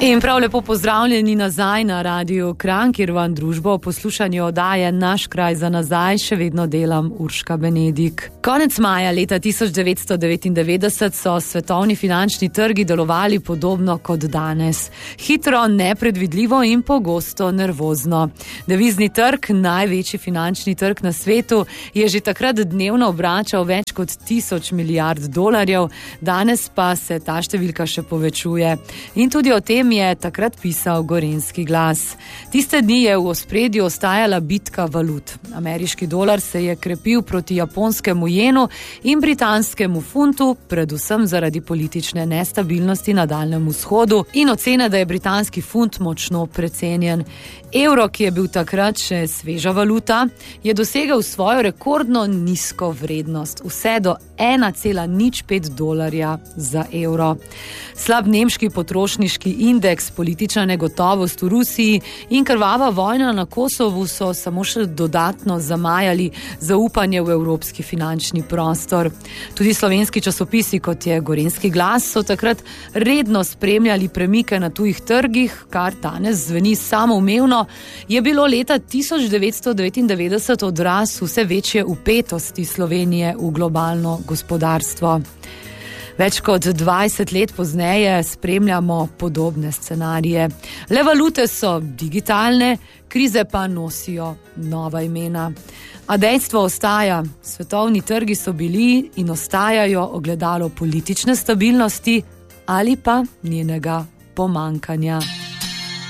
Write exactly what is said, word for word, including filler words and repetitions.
In prav lepo pozdravljeni nazaj na Radiu Kranj, kjer vam družbo poslušanju oddaje Naš kraj za nazaj še vedno delam Urška Benedik. Konec maja leta tisoč devetsto devetindevetdeset so svetovni finančni trgi delovali podobno kot danes. Hitro, nepredvidljivo in pogosto nervozno. Devizni trg, največji finančni trg na svetu, je že takrat dnevno obračal več kot tisoč milijard dolarjev, danes pa se ta številka še povečuje. In tudi o tem je takrat pisal Gorenjski glas. Tiste dni je v ospredju ostajala bitka valut. Ameriški dolar se je krepil proti japonskemu jenu in britanskemu funtu, predvsem zaradi politične nestabilnosti na Daljnem vzhodu in ocene, da je britanski funt močno precenjen. Evro, ki je bil takrat še sveža valuta, je dosegel svojo rekordno nizko vrednost, vse do ena cela nič pet dolarja za evro. Slab nemški potrošniški indeks, politična negotovost v Rusiji in krvava vojna na Kosovu so samo še dodatno zamajali zaupanje v evropski finančni prostor. Tudi slovenski časopisi, kot je Gorenjski glas, so takrat redno spremljali premike na tujih trgih, kar danes zveni samoumevno, je bilo leta tisoč devetsto devetindevetdeset odraz vse večje vpetosti Slovenije v globalno gospodarstvo. Več kot dvajset let pozneje spremljamo podobne scenarije. Le valute so digitalne, krize pa nosijo nova imena. A dejstvo ostaja, svetovni trgi so bili in ostajajo ogledalo politične stabilnosti ali pa njenega pomankanja.